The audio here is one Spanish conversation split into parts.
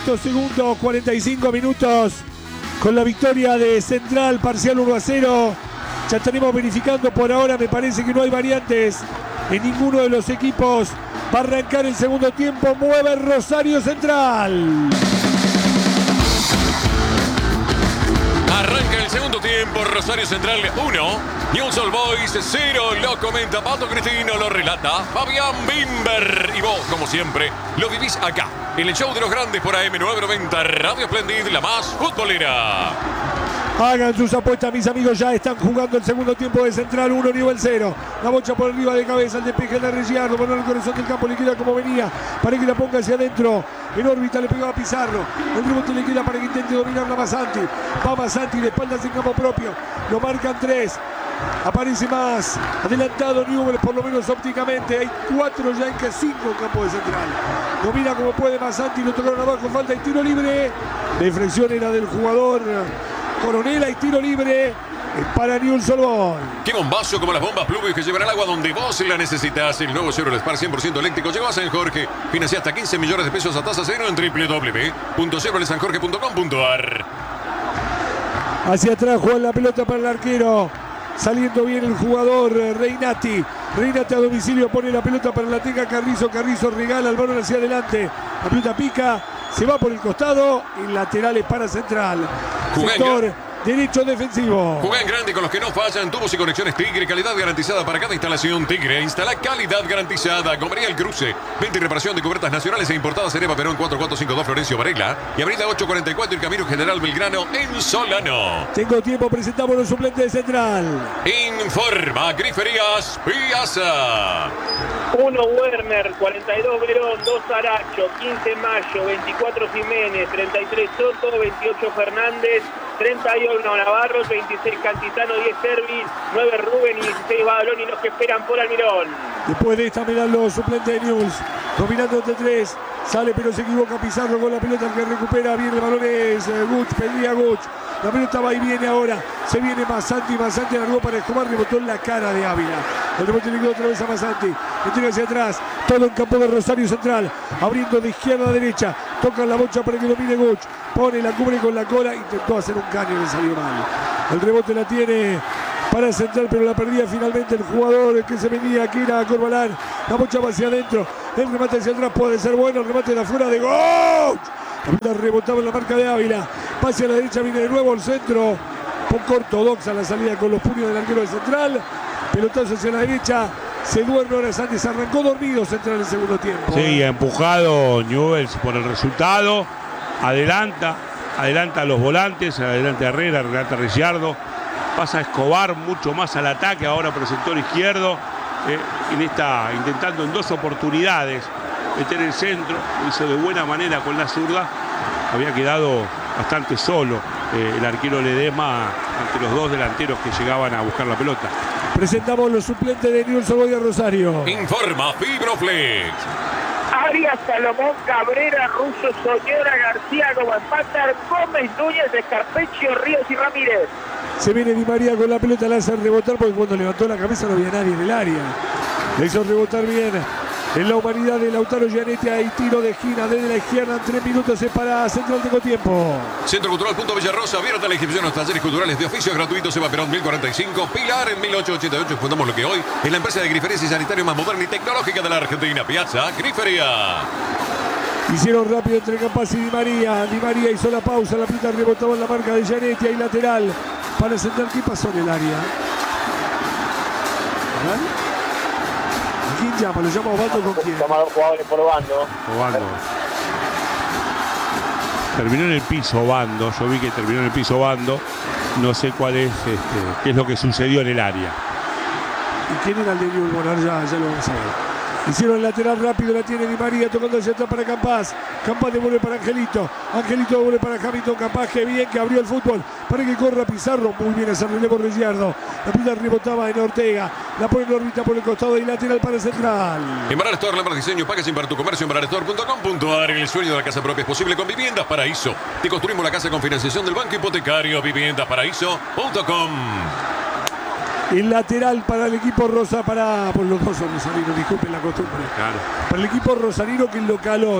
estos segundos, 45 minutos, con la victoria de Central, parcial 1-0. Ya estaremos verificando por ahora, me parece que no hay variantes en ninguno de los equipos. Va a arrancar el segundo tiempo, mueve Rosario Central. Arranca el segundo tiempo, Rosario Central 1, Newell's Old Boys 0, lo comenta Pato Cristino, lo relata Fabián Bimber. Y vos, como siempre, lo vivís acá, en el show de los grandes por AM990, Radio Splendid, la más futbolera. Hagan sus apuestas, mis amigos, ya están jugando el segundo tiempo de Central 1, Newell's 0. La bocha por arriba de cabeza, el despeje de Reggiardo, bueno, el corazón del campo, le queda como venía, para que la ponga hacia adentro. En órbita le pegó a Pizarro, el rebote le queda para que intente dominarla Masanti. Va Masanti de espaldas en campo propio, lo marcan 3. Aparece más adelantado Newell's, por lo menos ópticamente. Hay 4 ya en que 5 en campo de Central. Domina como puede Masanti, lo tocaron abajo, falta y tiro libre. La inflexión era del jugador Coronela y tiro libre para Newell's Old Boys. Qué bombazo como las bombas Pluvius que llevará el agua donde vos la necesitas. El nuevo Chevrolet Spark 100% eléctrico llegó a San Jorge. Financia hasta 15 millones de pesos a tasa cero en www.chevroletsanjorge.com.ar. Hacia atrás juega la pelota para el arquero. Saliendo bien el jugador Reinati. Reinati a domicilio pone la pelota para la teca Carrizo. Carrizo regala el balón hacia adelante. La pelota pica, se va por el costado y laterales para Central. Sector derecho defensivo. Juega en grande con los que no fallan. Tubos y conexiones Tigre. Calidad garantizada para cada instalación Tigre. Instala calidad garantizada. Comería El Cruce. Venta y reparación de cubiertas nacionales e importadas en Eva Perón 4452 Florencio Varela. Y avenida 844 el Camino General Belgrano en Solano. Tengo tiempo, presentamos los suplentes de Central. Informa Griferías Piazza. 1 Werner, 42 Verón, 2 Aracho, 15 Mayo, 24 Jiménez, 33 Soto, 28 Fernández, 31 Navarro, 26 Cantizano, 10 Servis, 9 Rubén y 16 Badalón y los que esperan por Almirón. Después de esta miran los suplentes de Newell's, dominando entre 3, sale pero se equivoca Pizarro con la pelota, el que recupera bien el balón es Guch, pedía Guch. La pelota va y viene ahora, se viene Masanti, Masanti alargó para Escobar, rebotó en la cara de Ávila. El rebote le quedó otra vez a Masanti, entrega hacia atrás, todo en campo de Rosario Central, abriendo de izquierda a derecha, toca la bocha para que domine Guch, pone la cubre con la cola, intentó hacer un caño y le salió mal. El rebote la tiene para Central, pero la perdía finalmente el jugador que se venía, que era Corbalán. La bocha va hacia adentro, el remate hacia atrás puede ser bueno, el remate de afuera de Guch. La pelota rebotaba en la marca de Ávila. Pase a la derecha, viene de nuevo el centro. Poco ortodoxa la salida con los puños del arquero de Central. Pelotazo hacia la derecha. Se duerme horas antes. Arrancó dormido Central en el segundo tiempo. Sí, empujado Newell's por el resultado. Adelanta a los volantes. Adelanta a Herrera, adelanta a Reggiardo. Pasa a Escobar mucho más al ataque. Ahora por el sector izquierdo. Intentando en 2 oportunidades meter el centro, lo hizo de buena manera con la zurda. Había quedado bastante solo el arquero Ledesma ante los 2 delanteros que llegaban a buscar la pelota. Presentamos los suplentes de Newell's Old Boys de Rosario. Informa Fibroflex. Arias, Salomón, Cabrera, Russo, Soñora, García, Gómez Pátar, Gómez, Núñez, Escarpeccio, Ríos y Ramírez. Se viene Di María con la pelota, la hace rebotar porque cuando levantó la cabeza no había nadie en el área. Le hizo rebotar bien. En la humanidad de Lautaro Gianetti hay tiro de esquina desde la izquierda en 3 minutos es para Central. Tengo tiempo. Centro Cultural Punto Villarrosa, abierta la inscripción a los talleres culturales de oficios gratuitos. Eva Perón 1045, Pilar en 1888. Fundamos lo que hoy es la empresa de griferías y sanitario más moderna y tecnológica de la Argentina. Piazza Grifería. Hicieron rápido entre Campas y Di María. Di María hizo la pausa, la pelota rebotaba en la marca de Gianetti. Hay lateral para Central. ¿Qué pasó en el área? ¿Quién llama? ¿Lo llama Osvaldo con quién? Llama a 2 jugadores por bando. Obando. Terminó en el piso Obando. Yo vi que terminó en el piso Obando. No sé cuál es, qué es lo que sucedió en el área. ¿Y quién era el de Newell's? Bueno, ya lo vamos a ver. Hicieron el lateral rápido, la tiene Di María tocando hacia atrás para Campas. Campas devuelve para Angelito. Angelito devuelve para Hamilton. Campas, que bien que abrió el fútbol para que corra Pizarro. Muy bien ese relevo Reggiardo. La pelota rebotaba en Ortega. La pone en órbita por el costado y lateral para Central. Embarar Store, lámparas de diseño, paga sin para tu comercio. Embararstore.com.ar. El sueño de la casa propia es posible con Viviendas Paraíso. Te construimos la casa con financiación del Banco Hipotecario. Viviendasparaíso.com. El lateral para el equipo rosa, por los dos son rosarinos, disculpen la costumbre. Claro. Para el equipo rosarino que es local hoy.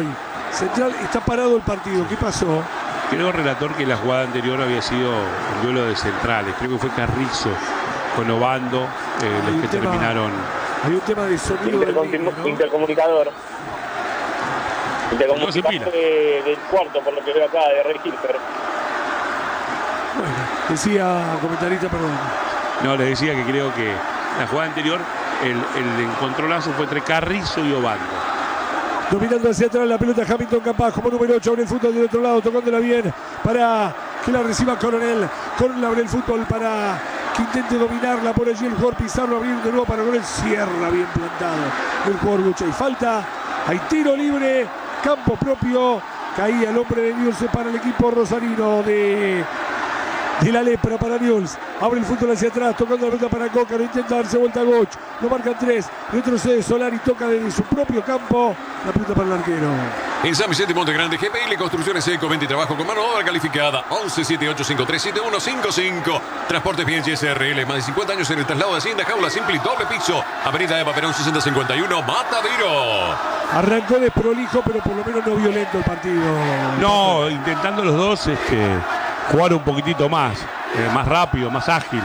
Central está parado el partido. ¿Qué pasó? Creo, relator, que la jugada anterior había sido un duelo de centrales. Creo que fue Carrizo con Obando los que terminaron. Hay un tema de sonido intercomunicador. Intercomunicador del cuarto, por lo que veo acá, de Rey Hilfer. Bueno, decía comentarista, perdón. No, les decía que creo que la jugada anterior, el encontronazo fue entre Carrizo y Obando. Dominando hacia atrás la pelota Hamilton Campas como número 8, abre el fútbol del otro lado, tocándola bien para que la reciba Coronel. Coronel abre el fútbol para que intente dominarla por allí el jugador Pizarro, abrir de nuevo para Coronel, cierra bien plantado el jugador Gucha. Y falta, hay tiro libre, campo propio, caía el hombre de Newell's para el equipo rosarino de la lepra para Newell's. Abre el fútbol hacia atrás, tocando la pelota para Coca, no intenta darse vuelta a Goch, lo marcan 3, retrocede Solari, toca desde su propio campo, la pelota para el arquero. En San Vicente Monte Grande, GPL Construcciones Eco, venta y trabajo con mano de obra calificada. 1178537155. Transportes bien SRL, más de 50 años en el traslado de Hacienda, jaula simple y doble piso. Avenida Eva Perón 6051, Matadero. Arrancó desprolijo, pero por lo menos no violento el partido. No, intentando los dos jugar un poquitito más rápido, más ágil.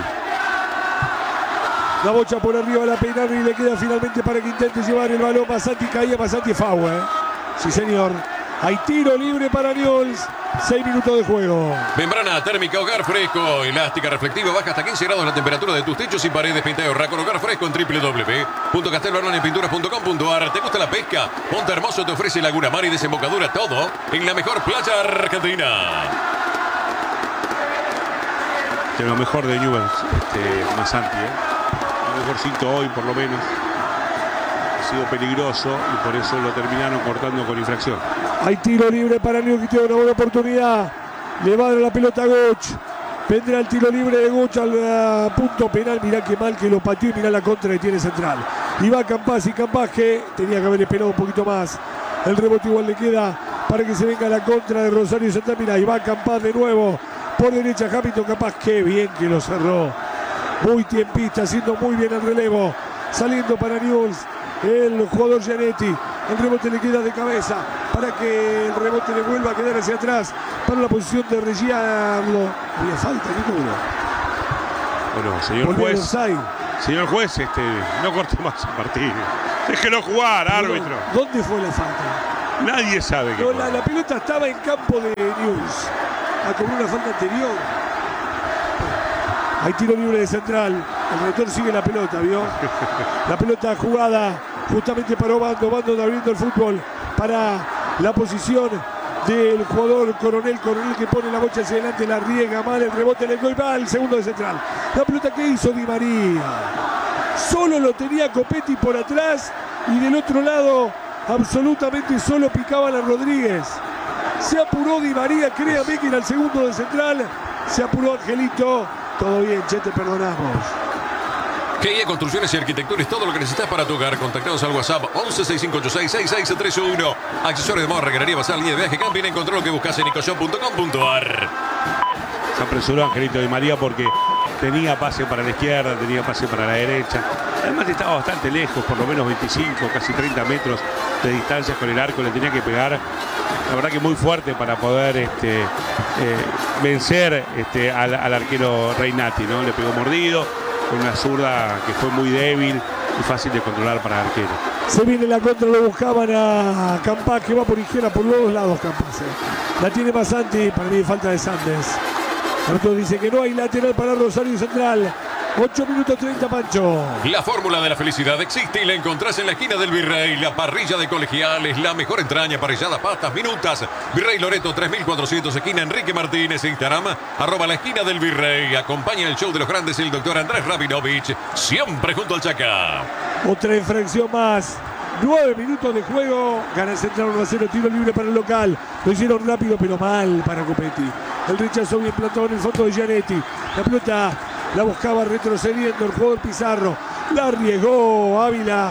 La bocha por arriba, la peinar y le queda finalmente para que intente llevar el balón. Masanti caía, Masanti Faua. Sí, señor. Hay tiro libre para Newell's. 6 minutos de juego. Membrana térmica Hogar Fresco, elástica reflectiva, baja hasta 15 grados la temperatura de tus techos y paredes. Pinta y ahorra con Hogar Fresco en www.castelbaronespinturas.com.ar. ¿Te gusta la pesca? Monte Hermoso te ofrece Laguna Mar y desembocadura, todo en la mejor playa argentina. De lo mejor de Newell's, Masanti, lo mejorcito hoy por lo menos. Ha sido peligroso y por eso lo terminaron cortando con infracción. Hay tiro libre para Newell's, que tiene una buena oportunidad. Le va a dar la pelota a Goch. Vendrá el tiro libre de Goch al punto penal. Mirá qué mal que lo pateó y mirá la contra que tiene Central. Y va Campas, y Campas que tenía que haber esperado un poquito más. El rebote igual le queda para que se venga la contra de Rosario Central. Mirá, y va Campas de nuevo. Por derecha Hamilton Campas, qué bien que lo cerró. Muy tiempista, haciendo muy bien el relevo. Saliendo para Newell's el jugador Gianetti. El rebote le queda de cabeza para que el rebote le vuelva a quedar hacia atrás para la posición de Reggiano. Había falta, Nicolás. Bueno, señor juez. Señor juez, no corte más el partido. Déjelo jugar, árbitro. ¿Dónde fue la falta? Nadie sabe no, la pelota estaba en campo de Newell's. Con una falta anterior. Hay tiro libre de Central. El relator sigue la pelota, ¿vio? La pelota jugada justamente para Obando. Obando abriendo el fútbol para la posición del jugador Coronel. Coronel que pone la bocha hacia adelante, la riega mal, el rebote le doy mal, el segundo de Central. La pelota que hizo Di María. Solo lo tenía Copetti por atrás y del otro lado absolutamente solo picaba a Rodríguez. Se apuró Di María, créame que era el segundo de Central. Se apuró Angelito. Todo bien, che, te perdonamos. GIE Construcciones y Arquitectura es todo lo que necesitas para tu hogar. Contactanos al WhatsApp 1165866631. Accesorios de moda, reguerería, basal, línea de viaje, camping. Encontró lo que buscas en ecoshop.com.ar. Se apresuró Angelito Di María porque tenía pase para la izquierda, tenía pase para la derecha. Además estaba bastante lejos, por lo menos 25, casi 30 metros de distancia con el arco. Le tenía que pegar, la verdad que muy fuerte para poder vencer al arquero Reinati, ¿no? Le pegó mordido, con una zurda que fue muy débil y fácil de controlar para el arquero. Se viene la contra, lo buscaban a Campas, que va por izquierda, por los dos lados Campas. La tiene Masanti, para mí falta de Sandes. Arturo dice que no hay lateral para Rosario Central. 8 minutos 30, Pancho. La fórmula de la felicidad existe y la encontrás en la esquina del Virrey. La parrilla de Colegiales, la mejor entraña, parrilladas, pastas, minutas. Virrey Loreto 3400, esquina Enrique Martínez. Instagram, @ la esquina del Virrey. Acompaña el show de los grandes el doctor Andrés Rabinovich, siempre junto al Chaca. Otra infracción más. 9 minutos de juego. Gana Central 1-0, tiro libre para el local. Lo hicieron rápido, pero mal para Copetti. El rechazo bien plantado en el fondo de Gianetti. La pelota la buscaba retrocediendo el jugador Pizarro. La arriesgó Ávila.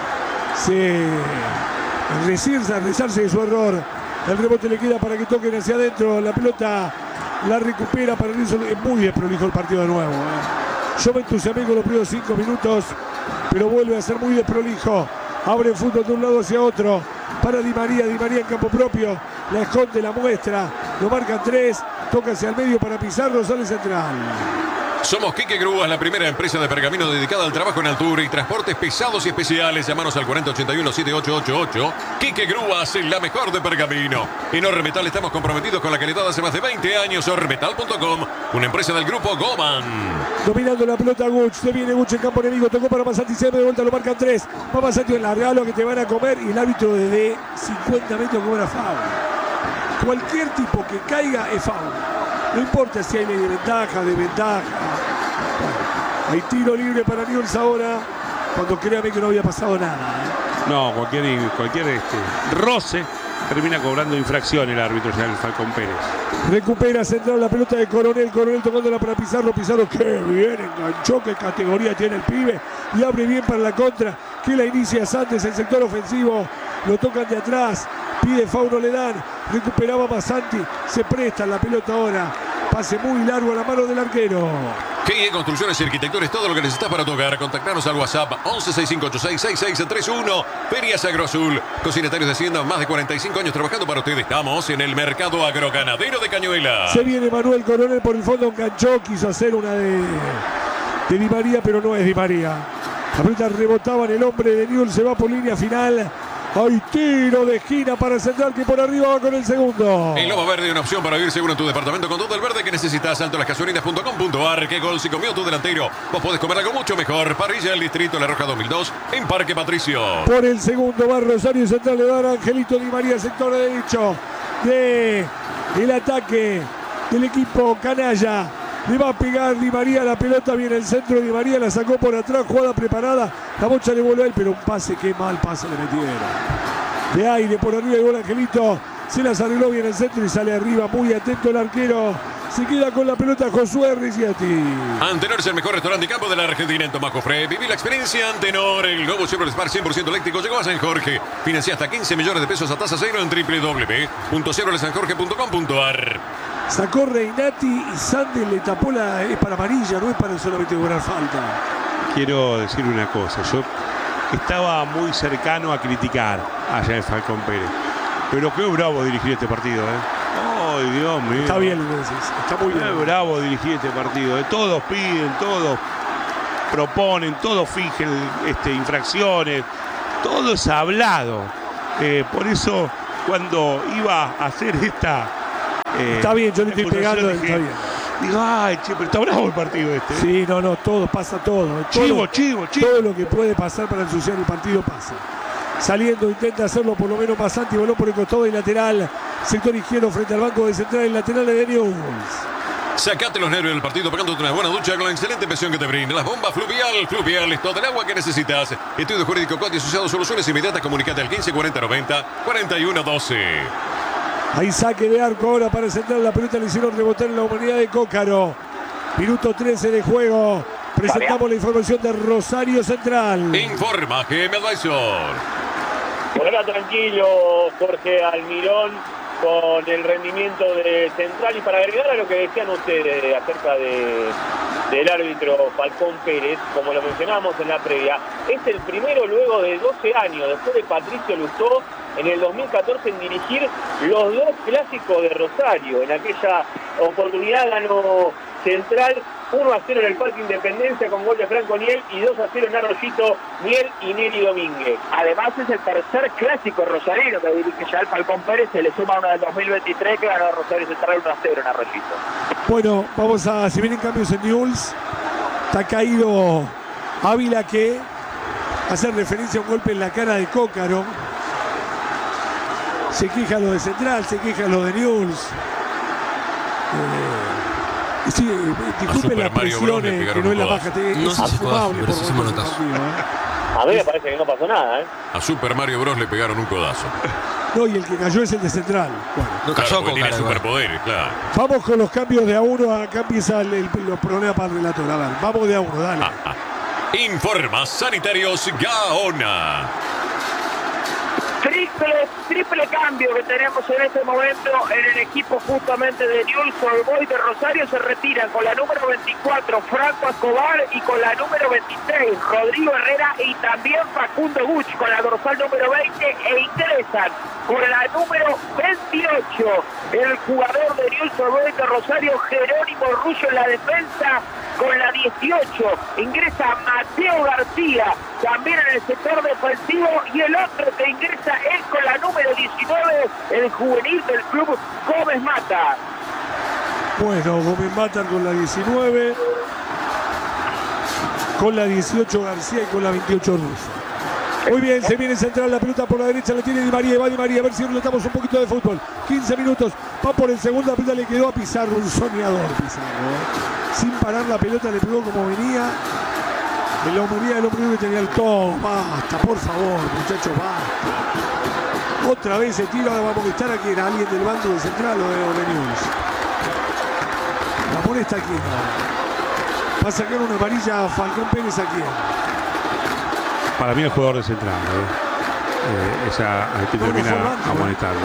Se rezarse de su error. El rebote le queda para que toquen hacia adentro. La pelota la recupera para Nilsson. Es muy desprolijo el partido de nuevo. Yo me entusiasmé con los primeros 5 minutos, pero vuelve a ser muy desprolijo. Abre el fútbol de un lado hacia otro. Para Di María en campo propio. La esconde, la muestra. Lo marcan 3. Toca hacia el medio para Pizarro. Sale central. Somos Quique Grúas, la primera empresa de pergamino dedicada al trabajo en altura y transportes pesados y especiales. Llámanos al 4081-7888. Quique Grúas, la mejor de pergamino. En Ormetal estamos comprometidos con la calidad hace más de 20 años. Ormetal.com, una empresa del grupo Goman. Dominando la pelota Guch. Se viene Guch en campo enemigo. Tocó para Masanti. Se de vuelta. Lo marcan 3. Va Masanti en larga. Lo que te van a comer. Y el árbitro desde 50 metros cobra foul. Cualquier tipo que caiga es foul. No importa si hay de ventaja, de ventaja. Bueno, hay tiro libre para Newell's ahora. Cuando créame que no había pasado nada. No, cualquier roce termina cobrando infracción el árbitro ya el Falcón Pérez. Recupera central la pelota de Coronel. Coronel tocándola para Pizarro. Pizarro que bien enganchó. Qué categoría tiene el pibe. Y abre bien para la contra. Que la inicia Santos en sector ofensivo. Lo tocan de atrás. Pide foul, no le dan. Recuperaba Masanti. Se presta la pelota ahora. Pase muy largo a la mano del arquero. GIE Construcciones y Arquitecturas, todo lo que necesitas para tu hogar. Contactarnos al WhatsApp 1165866631. Ferias Agroazul. Cocinetarios de Hacienda, más de 45 años trabajando para ustedes. Estamos en el mercado agroganadero de Cañuela. Se viene Manuel Coronel por el fondo. Enganchó. Quiso hacer una de Di María, pero no es Di María. La pelota rebotaba en el hombre de Newell's. Se va por línea final. Hay tiro de esquina para el central que por arriba va con el segundo. En Loma Verde, una opción para vivir seguro en tu departamento con todo el verde que necesitas. altolasgasolinas.com.ar. ¿Qué gol se comió tu delantero? Vos podés comer algo mucho mejor. Parrilla del Distrito La Roja 2002 en Parque Patricio. Por el segundo va Rosario Central. Le da a Angelito Di María, sector derecho de el ataque del equipo canalla. Le va a pegar Di María, la pelota viene el centro. Di María la sacó por atrás, jugada preparada. La bocha le voló a él, pero un pase, qué mal pase le metieron. De aire por arriba el gol Angelito. Se las arregló bien el centro y sale arriba. Muy atento el arquero. Se queda con la pelota Josué Ricciati. Antenor es el mejor restaurante y campo de la Argentina en Tomás Jofré. Viví la experiencia Antenor. El nuevo Chevrolet Spark 100% eléctrico llegó a San Jorge. Financia hasta 15 millones de pesos a tasa cero en www.chevroletsanjorge.com.ar. Sacó Reinati y Sanders le tapó la... Es para amarilla, no es para solamente cobrar falta. Quiero decir una cosa. Yo estaba muy cercano a criticar allá en Falcón Pérez. Pero qué bravo dirigir este partido, ¡ay, Dios mío! Está bien lo que decís. Está muy bien. Qué bravo dirigir este partido. Todos piden, todos proponen, todos fijen infracciones. Todo es hablado. Por eso, cuando iba a hacer esta... está bien, yo le estoy pegando. Está bien. Digo, ay, che, pero está bravo el partido este. Sí, no, todo, pasa todo. Chivo. Todo lo que puede pasar para ensuciar el partido pasa. Saliendo, intenta hacerlo por lo menos Masanti, voló por el costado y lateral. Sector izquierdo frente al banco de central, el lateral de Newell's. Sacate los nervios del partido pegándote una buena ducha con la excelente presión que te brinda. Las bombas Fluvial. Fluvial es todo el agua que necesitas. Estudio jurídico COT y asociados, soluciones inmediatas. Comunicate al 154090 4112. Hay saque de arco ahora para centrar. La pelota le hicieron rebotar en la humanidad de Cócaro. Minuto 13 de juego. Presentamos la información de Rosario Central. Informa GM Advisor. Por ahora tranquilo, Jorge Almirón, con el rendimiento de Central. Y para agregar a lo que decían ustedes acerca del árbitro Falcón Pérez, como lo mencionábamos en la previa, es el primero luego de 12 años, después de Patricio Lustó, en el 2014 en dirigir los dos clásicos de Rosario. En aquella oportunidad ganó Central 1-0 en el Parque Independencia con gol de Franco Niel y 2-0 en Arroyito, Niel y Neri Domínguez. Además es el tercer clásico rosarino que dirige ya el Falcón Pérez, se le suma uno del 2023 que ganó Rosario Central 1-0 en Arroyito. Bueno, vamos a, si vienen cambios en Newell's, está caído Ávila, que hace referencia a un golpe en la cara de Cócaro. Se queja lo de Central, se queja lo de Newell's. Sí, disculpen las presiones, que no es la baja, es infumable. A mí me parece que no pasó nada, A Super Mario Bros le pegaron un codazo. No, y el que cayó es el de Central. Bueno, no cayó, con tiene superpoderes, claro. Vamos con los cambios de a uno. Acá empiezan los problemas para el relator. A ver, vamos de a uno, dale. Informa Sanitarios Gaona. triple cambio que tenemos en este momento en el equipo justamente de Newell's Old Boys de Rosario. Se retiran con la número 24 Franco Escobar y con la número 26 Rodrigo Herrera y también Facundo Guch con la dorsal número 20 e ingresan con la número 28 el jugador de Newell's Old Boys de Rosario, Jerónimo Rullo, en la defensa. Con la 18 ingresa Mateo García, también en el sector defensivo, y el otro que ingresa es con la número 19, el juvenil del club Gómez Mata. Bueno, Gómez Mata con la 19, con la 18 García y con la 28 Russo. Muy bien, se viene central, la pelota por la derecha, la tiene Di María, va Di María, a ver si relatamos un poquito de fútbol. 15 minutos, va por el segundo, la pelota le quedó a Pizarro, un soñador Pizarro, sin parar la pelota, le pegó como venía. En la humanidad del hombre que tenía el todo. Basta, por favor, muchachos, basta. Otra vez se tira, ahora va a molestar a quien, a alguien del bando de central o de Newell's. La molesta aquí, ¿no? Va a sacar una amarilla a Falcón Pérez a quién. Para mí el jugador de central, esa que termina amonestando,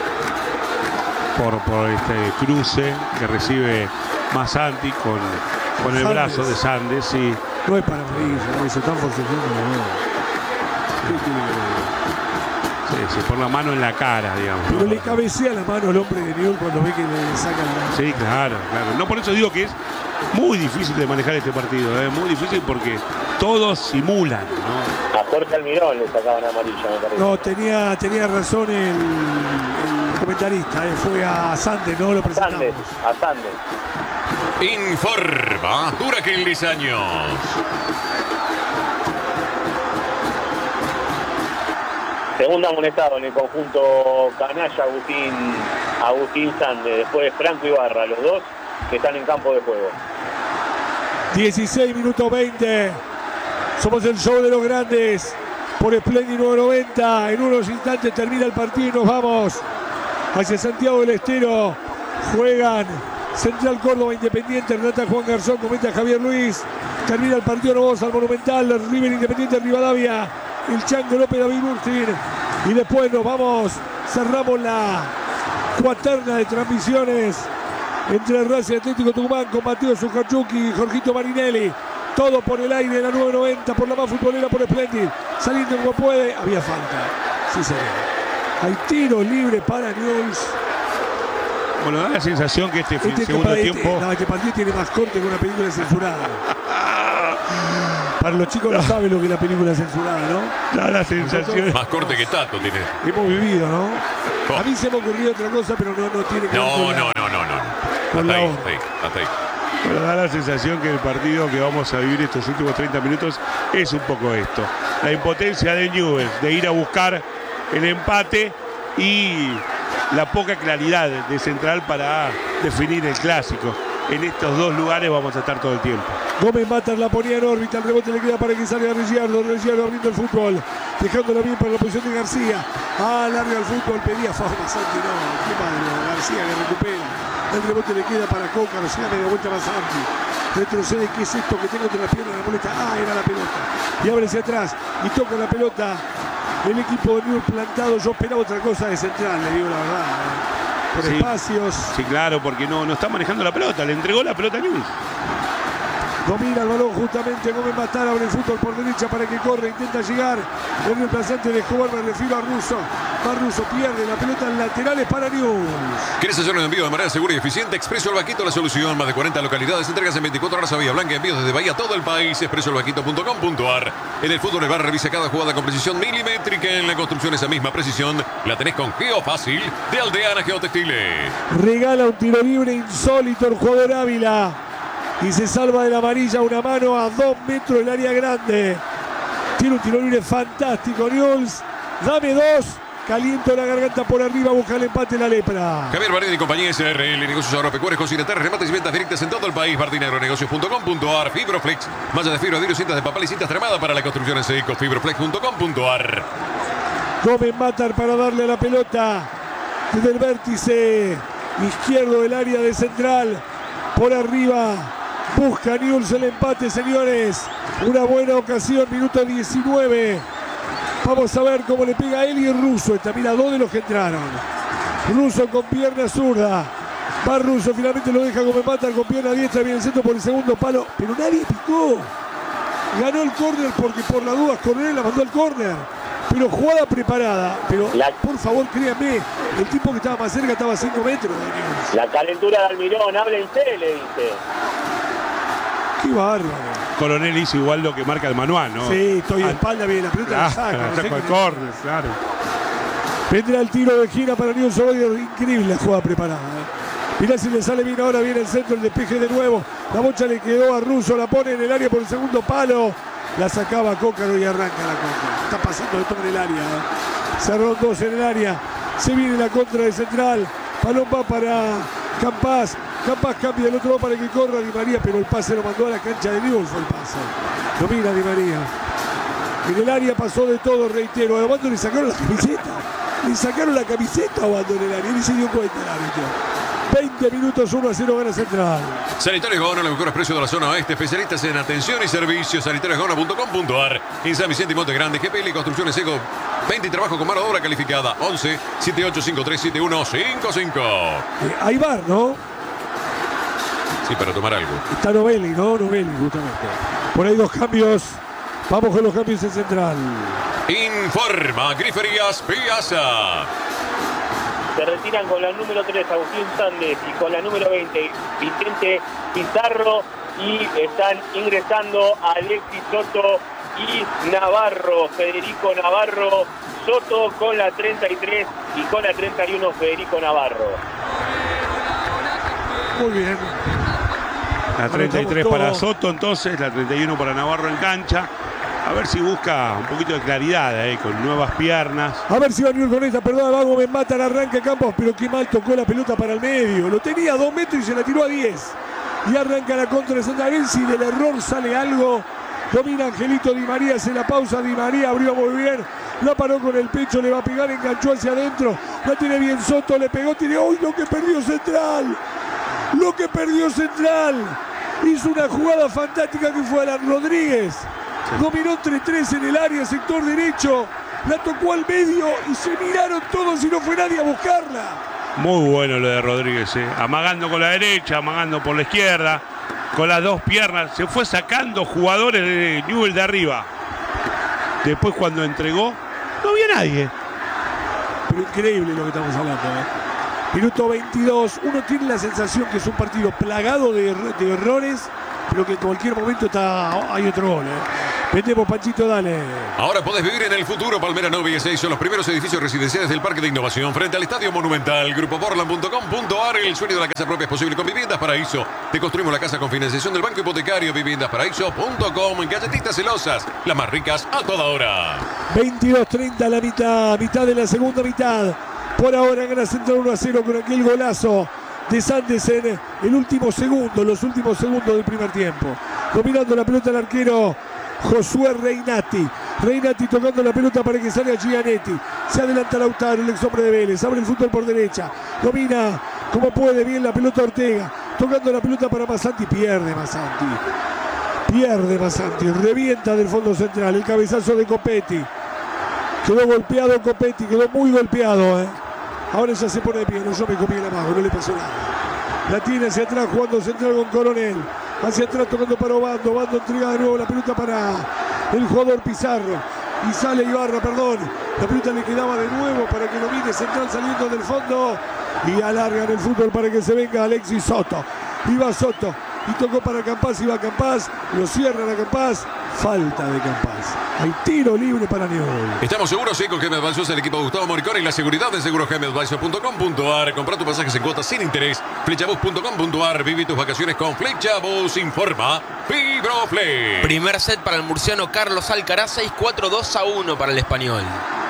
por este cruce que recibe Masanti con el brazo de Sandes, sí. No es para amarilla, no, eso tan forcejeando, no. ¿Qué tiene que ver? Sí, por la mano en la cara, digamos. Pero le cabecea la mano al hombre de Newell's cuando ve que le sacan la... Sí, claro. No, por eso digo que es muy difícil de manejar este partido, muy difícil porque todos simulan, ¿no? A Jorge Almirón le sacaban amarilla, me parece. No, tenía razón el comentarista, fue a Sandes, no lo presentamos. A Sandes. Informa Huracán Lizaños. Segundo amonestado en el conjunto canalla, Agustín Sandes. Después Franco Ibarra, los dos que están en campo de juego. 16 minutos 20. Somos el show de los grandes por Splendid 990. En unos instantes termina el partido y nos vamos hacia Santiago del Estero. Juegan Central Córdoba, Independiente, relata Juan Garzón, comenta Javier Luis. Termina el partido, nos vamos al Monumental, River Independiente Rivadavia, el Chango López, David Burtin. Y después nos vamos, cerramos la cuaterna de transmisiones entre Racing Atlético Tucumán con Mateo Zuccarchuki y Jorgito Marinelli. Todo por el aire, la 990, por la más futbolera, por Splendid. Saliendo como puede, había falta. Sí, señor. Hay tiro libre para Newell's. Bueno, da la sensación que este segundo tiempo... Este partido tiene más corte que una película censurada. Para los chicos no saben lo que es la película censurada, ¿no? Da la sensación... Más corte que Tato tiene. Hemos vivido, ¿no? A mí se me ha ocurrido otra cosa, pero no tiene que ver con No. Hasta ahí. Bueno, da la sensación que el partido que vamos a vivir estos últimos 30 minutos es un poco esto. La impotencia de Newell's de ir a buscar el empate y la poca claridad de Central para definir el clásico. En estos dos lugares vamos a estar todo el tiempo. Gómez Mata la ponía en órbita, el rebote le queda para que salga Reggiardo abriendo el fútbol, dejándola bien para la posición de García. Larga el fútbol, pedía Fausto Masanti, no, qué padre, García que recupera. El rebote le queda para Coca, recién media vuelta Masanti. Retrocede, ¿qué es esto que tengo entre las piernas? La molesta, era la pelota. Y abre hacia atrás y toca la pelota. El equipo de Newell's plantado, yo esperaba otra cosa de Central, le digo la verdad. Por espacios. Sí, claro, porque no está manejando la pelota, le entregó la pelota a Newell's. Domina el balón justamente Gómez Matar, abre el fútbol por derecha para que corre, intenta llegar. El reemplazante de Escobar, me refiero a Russo. Va Russo, pierde la pelota en laterales para Newell's. ¿Quieres hacer un envío de manera segura y eficiente? Expreso El Vaquito, la solución. Más de 40 localidades, entregas en 24 horas a Bahía Blanca, envíos desde Bahía a todo el país. expresoelvaquito.com.ar. En el fútbol el bar revisa cada jugada con precisión milimétrica. En la construcción esa misma precisión la tenés con Geofácil de Aldeana Geotextiles. Regala un tiro libre insólito el jugador Ávila. Y se salva de la amarilla, una mano a 2 metros del área grande. Tiene un tiro libre fantástico Newell's. Dame 2. Caliento la garganta por arriba, busca el empate la lepra. Javier Bardini y compañía SRL, negocios agropecuarios, continentales, remates y ventas directas en todo el país. BardiniAgronegocios.com.ar. Fibroflex, malla de fibra, vidrio, cintas de papel y cintas tramadas para la construcción en seco. Fibroflex.com.ar. Gómez Matar para darle la pelota desde el vértice izquierdo del área de Central. Por arriba. Busca Newell's el empate, señores. Una buena ocasión, minuto 19. Vamos a ver cómo le pega a él y Russo. Está, mira, 2 de los que entraron. Russo con pierna zurda. Va Russo, finalmente lo deja como mata con pierna diestra. Viene el centro por el segundo palo. Pero nadie picó. Ganó el córner porque por las dudas Coronel la mandó al córner. Pero jugada preparada. Pero por favor, créanme, el tipo que estaba más cerca estaba a 5 metros. La calentura de Almirón, háblense, le dice. Qué bárbaro. Coronel hizo igual lo que marca el manual, ¿no? Sí, estoy de espalda, bien, la pelota la saca. No sé el córner, claro. Vendrá el tiro de gira para Newell's Old Boys. Increíble la jugada preparada. Mirá si le sale bien ahora, viene el centro, el despeje de nuevo. La bocha le quedó a Russo, la pone en el área por el segundo palo. La sacaba Cócaro y arranca la contra. Está pasando de todo en el área. Cerró 2 en el área. Se viene la contra de Central. Balón va para Campás. Campás cambia, el otro va para que corra Di María, pero el pase lo mandó a la cancha de Newell's, fue el pase. Lo mira Di María. En el área pasó de todo, reitero. A Obando le sacaron la camiseta. Le sacaron la camiseta a Obando en el área. Ni se dio cuenta el árbitro. 20 minutos, 1-0 gana Central. Sanitarios Gaona, los mejores precios de la zona oeste. Especialistas en atención y servicios. Sanitariosgaona.com.ar. En San Vicente y Monte Grande. GPL y Construcciones Eco. 20 y trabajo con mano de obra calificada. 11 7853 7155. Hay bar, ¿no? Sí, para tomar algo. Está Novelli, ¿no? Novelli, justamente. Por ahí 2 cambios. Vamos con los cambios en Central. Informa Griferías Piazza. Se retiran con la número 3 Agustín Sández y con la número 20 Vicente Pizarro, y están ingresando Alexis Soto y Navarro, Federico Navarro. Soto con la 33 y con la 31 Federico Navarro. Muy bien. La 33 para Soto, entonces la 31 para Navarro en cancha. A ver si busca un poquito de claridad con nuevas piernas. A ver si va Newell's con esta, perdón, va Gómez Mata, arranca Campos, pero qué mal tocó la pelota para el medio. Lo tenía a 2 metros y se la tiró a 10. Y arranca la contra de Central. A ver si del error sale algo. Domina Angelito Di María, hace la pausa. Di María abrió muy bien. La paró con el pecho, le va a pegar, enganchó hacia adentro. La tiene bien Soto, le pegó, tiene. ¡Uy, lo que perdió Central! Lo que perdió Central. Hizo una jugada fantástica que fue Alan Rodríguez. Dominó 3-3 en el área, sector derecho. La tocó al medio y se miraron todos y no fue nadie a buscarla. Muy bueno lo de Rodríguez, amagando con la derecha, amagando por la izquierda, con las 2 piernas. Se fue sacando jugadores de Newell's de arriba. Después cuando entregó, no había nadie. Pero increíble lo que estamos hablando. Minuto 22. Uno tiene la sensación que es un partido plagado de errores, pero que en cualquier momento hay otro gol. Vendemos, Panchito, dale. Ahora podés vivir en el futuro. Palmera 9 y 6 son los primeros edificios residenciales del Parque de Innovación frente al Estadio Monumental. Grupoportland.com.ar. El sueño de la casa propia es posible con Viviendas Paraíso. Te construimos la casa con financiación del Banco Hipotecario. Viviendasparaíso.com. Galletitas celosas, las más ricas a toda hora. 22-30 la mitad de la segunda mitad. Por ahora gana Central 1-0 con aquel golazo de Sández en el último segundo, los últimos segundos del primer tiempo. Dominando la pelota el arquero Josué Reinati. Reinati tocando la pelota para que salga Gianetti. Se adelanta Lautaro, el ex hombre de Vélez. Abre el fútbol por derecha. Domina como puede bien la pelota Ortega. Tocando la pelota para Massanti. Pierde Massanti. Revienta del fondo central. El cabezazo de Copetti. Quedó golpeado Copetti. Quedó muy golpeado. Ahora ya se pone de pie. No, yo me copié la mano. No le pasó nada. La tiene hacia atrás jugando Central con Coronel. Hacia atrás tocando para Obando. Obando entrega de nuevo la pelota para el jugador Pizarro. Y sale Ibarra, perdón. La pelota le quedaba de nuevo para que lo mire Central saliendo del fondo. Y alargan el fútbol para que se venga Alexis Soto. Iba Soto. Y tocó para Campás. Iba Campás. Lo cierran a Campás. Falta de Campás. Hay tiro libre para Newell's. Estamos seguros, sí, con Gem Advisors, el equipo de Gustavo Moricón y la seguridad de segurogemadvisor.com.ar. Compra tus pasajes en cuotas sin interés. Flechabus.com.ar. Viví tus vacaciones con Flechabus. Informa Fibroflex. Primer set para el murciano Carlos Alcaraz. 6-4, 2-1 para el español.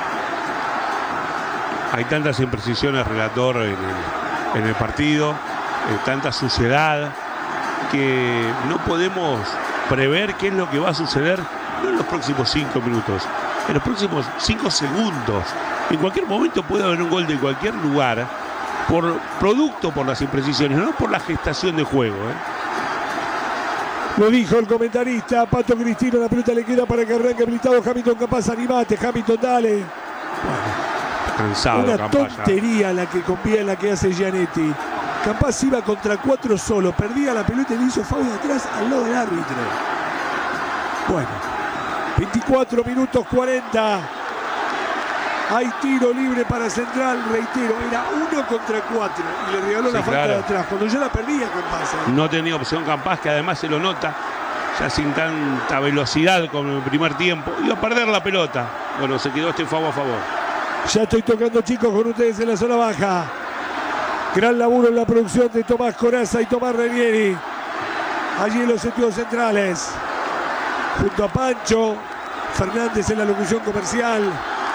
Hay tantas imprecisiones, relator, en el partido, tanta suciedad, que no podemos prever qué es lo que va a suceder, no en los próximos 5 minutos, en los próximos 5 segundos. En cualquier momento puede haber un gol de cualquier lugar, producto por las imprecisiones, no por la gestación de juego. Lo dijo el comentarista, Pato Cristino, la pelota le queda para que arranque habilitado Hamilton Campas, animate, Hamilton, dale. Bueno, cansado. una Campas, tontería la que copia, la que hace Gianetti. Campas iba contra 4 solo, perdía la pelota y le hizo foul de atrás al lado del árbitro. Bueno, 24 minutos 40. Hay tiro libre para Central, reitero, era 1 contra 4 y le regaló la falta de atrás. Cuando yo la perdía Campas. No tenía opción Campas, que además se lo nota, ya sin tanta velocidad como en el primer tiempo. Iba a perder la pelota. Bueno, se quedó este foul a favor. Ya estoy tocando, chicos, con ustedes en la zona baja. Gran laburo en la producción de Tomás Coraza y Tomás Renieri. Allí en los estudios centrales. Junto a Pancho Fernández en la locución comercial.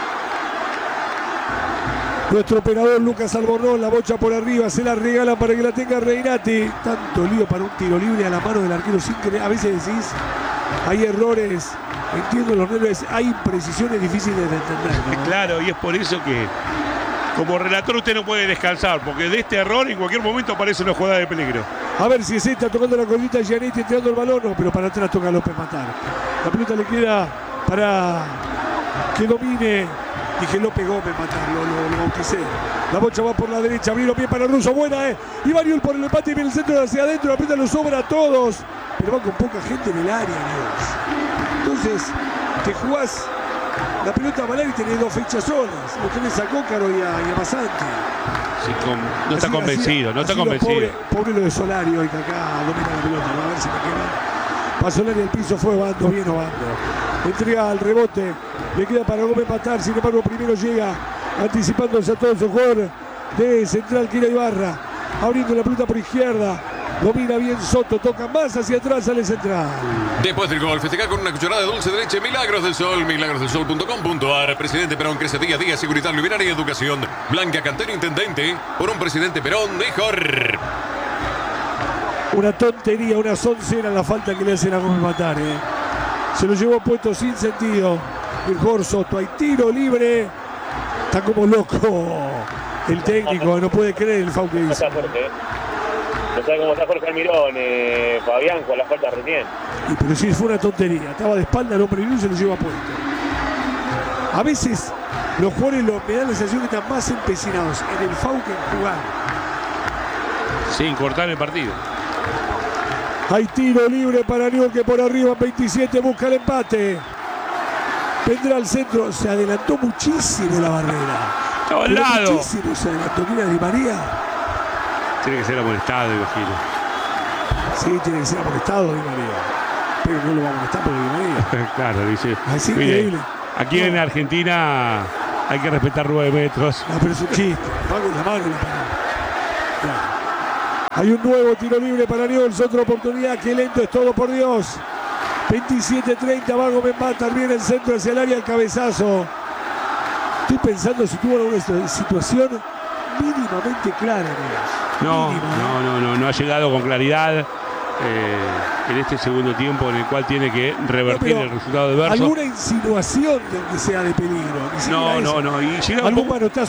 Nuestro operador Lucas Albornoz, la bocha por arriba, se la regala para que la tenga Reinati. Tanto lío para un tiro libre a la mano del arquero sin creer. A veces decís, hay errores, entiendo los nervios, hay imprecisiones difíciles de entender, ¿no? Claro, y es por eso que como relator usted no puede descansar, porque de este error en cualquier momento aparece una jugada de peligro. A ver si es esta, tocando la colita Gianetti, entrando el balón, no, pero para atrás toca López Matar. La pelota le queda para que domine. Dije López Gómez Matar, lo bauticé. La bocha va por la derecha, abrió bien para Russo, buena, Y Variol por el empate y viene el centro hacia adentro, la pelota lo sobra a todos. Pero va con poca gente en el área, Dios. Entonces, te jugás la pelota a Valer y tenés 2 fechas solas. Lo tenés a Cócaro y a Basante. Sí, no está convencido, no está convencido. Pobre lo de Solari hoy, que acá domina la pelota, ¿no? A ver si me queda. Va Solari al piso, fue Obando, bien Obando. Entrega al rebote, le queda para Gómez Matar, sin embargo primero llega anticipándose a todos el jugador de Central, que era Ibarra, abriendo la pelota por izquierda, domina bien Soto, toca más hacia atrás, sale Central. Después del gol, festejar con una cucharada de dulce de leche Milagros del Sol, milagrosdelsol.com.ar. Presidente Perón crece día a día, seguridad, luminaria y educación. Blanca Cantero, intendente, por un presidente Perón mejor. Una tontería, una soncera la falta que le hacen a Gómez Matar, Se lo llevó puesto sin sentido el jugador Soto. Hay tiro libre. Está como loco el técnico, no puede creer el foul que hizo. Está fuerte, No sabe cómo está Jorge Almirón, Fabián, con la falta recién. Pero sí, fue una tontería. Estaba de espalda el hombre y se lo lleva puesto. A veces los jugadores me dan la sensación que están más empecinados en el foul que en jugar. Sin cortar el partido. Hay tiro libre para Newell, que por arriba 27 busca el empate. Vendrá al centro, se adelantó muchísimo la barrera. Estaba al lado. Muchísimo se adelantó. ¿Quién era Di María? Tiene que ser amonestado, imagino. Sí, tiene que ser amonestado Di María. Pero no lo va a amonestar por Di María. Claro, dice. Es increíble. Aquí en Argentina hay que respetar 9 metros. No, pero es un chiste. Va con la mano y la paró. Claro. Hay un nuevo tiro libre para Newell, otra oportunidad. Qué lento es todo, por Dios. 27-30, va Gómez Matar, viene el centro hacia el área, el cabezazo. Estoy pensando si tuvo alguna situación mínimamente clara, No ha llegado con claridad en este segundo tiempo, en el cual tiene que revertir el resultado adverso. Alguna insinuación de que sea de peligro. No. Y llega algún manotazo